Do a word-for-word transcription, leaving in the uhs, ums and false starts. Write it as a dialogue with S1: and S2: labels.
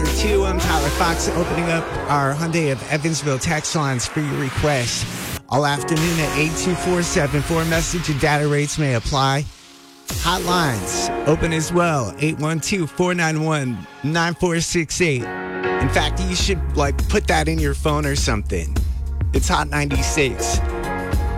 S1: after two. I'm Tyler Fox, opening up our Hyundai of Evansville text lines for your requests all afternoon at eight two four seven four. Message and data rates may apply. Hotlines open as well, eight one two, four nine one, nine four six eight. In fact, you should like put that in your phone or something. It's Hot ninety-six.